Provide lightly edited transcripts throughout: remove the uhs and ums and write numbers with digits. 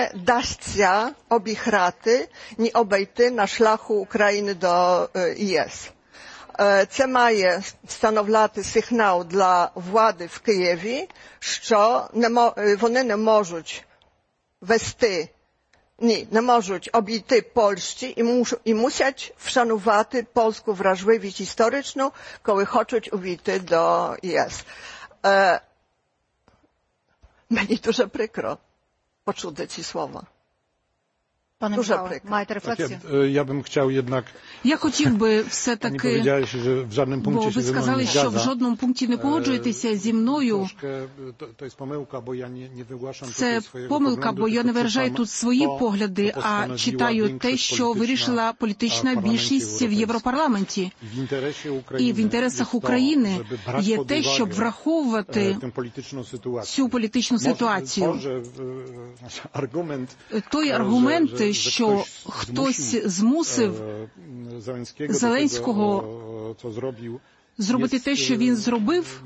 дасться обіграти, не обійти на шляху України до ЄС. Це має становляти сигнал для влади в Києві, що вони не можуть вести, не можуть обійти Польщі і мусять вшанувати польську вражливість історичну, коли хочуть увійти до ЄС. Мені дуже прикро почути ці слова. Panie Michał, маєте рефлексію? Я bym chciał jednak... Я хотів би все-таки, бо ви сказали, що в жодному пункті не погоджуєтеся зі мною. Це помилка, бо я не виражаю тут свої погляди, а читаю те, що вирішила політична більшість в Європарламенті. І в інтересах України є те, щоб враховувати цю політичну ситуацію. Той аргумент, що хтось змусив Зеленського зробити те, що він зробив,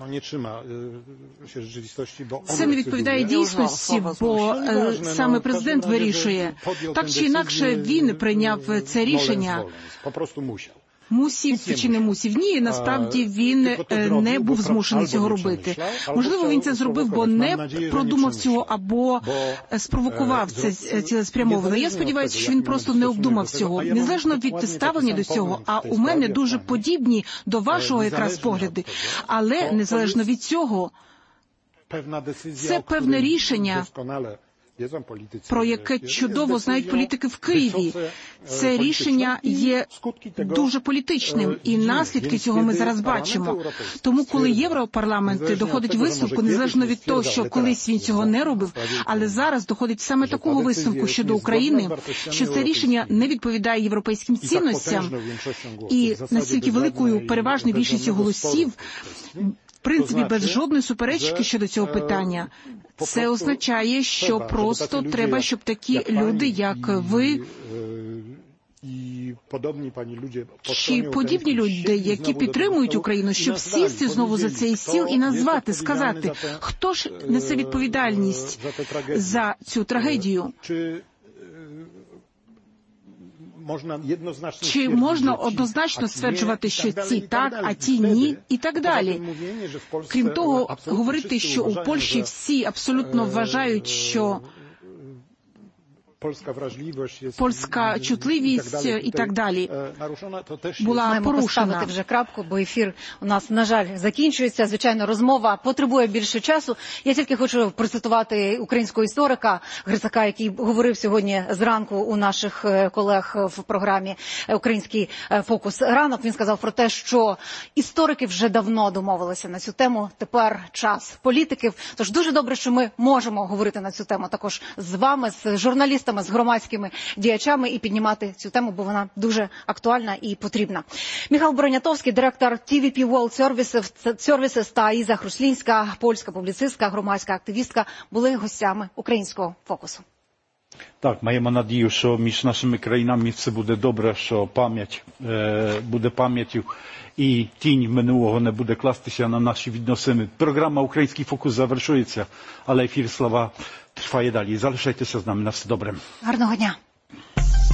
це не відповідає дійсності, бо саме президент вирішує. Так чи інакше він прийняв це рішення. Мусів чи не мусів? Ні, насправді він не був змушений цього робити. Можливо, він це зробив, бо не продумав цього або спровокував це цілеспрямовано. Я сподіваюся, що він просто не обдумав цього. Незалежно від ставлення до цього, а у мене дуже подібні до вашого якраз погляди. Але незалежно від цього, це певне рішення, про яке чудово знають політики в Києві. Це рішення є дуже політичним, і наслідки цього ми зараз бачимо. Тому, коли Європарламент доходить висновку, незалежно від того, що колись він цього не робив, але зараз доходить саме такого висновку щодо України, що це рішення не відповідає європейським цінностям, і настільки великою переважною більшістю голосів, в принципі, без жодної суперечки щодо цього питання, це означає, що просто треба, щоб такі люди, як ви, чи подібні люди, які підтримують Україну, щоб сісти знову за цей стіл і назвати, сказати, хто ж несе відповідальність за цю трагедію. Чи можна однозначно стверджувати, що ці так, а ті ні, і так далі. Крім того, говорити, що у Польщі всі абсолютно вважають, що польська чутливість і так далі була порушена. Поставити вже крапку, бо ефір у нас, на жаль, закінчується. Звичайно, розмова потребує більше часу. Я тільки хочу процитувати українського історика Грицака, який говорив сьогодні зранку у наших колег в програмі «Український фокус ранок». Він сказав про те, що історики вже давно домовилися на цю тему. Тепер час політиків. Тож дуже добре, що ми можемо говорити на цю тему також з вами, з журналістами, з громадськими діячами і піднімати цю тему, бо вона дуже актуальна і потрібна. Михайло Бронятовський, директор TVP World Services та Іза Хруслінська, польська публіцистка, громадська активістка, були гостями українського фокусу. Так, маємо надію, що між нашими країнами все буде добре, що пам'ять буде пам'яттю і тінь минулого не буде кластися на наші відносини. Програма «Український фокус» завершується, але ефір «Слава» trwa dalej. Залишайтеся з нами. На все добре. Гарного дня.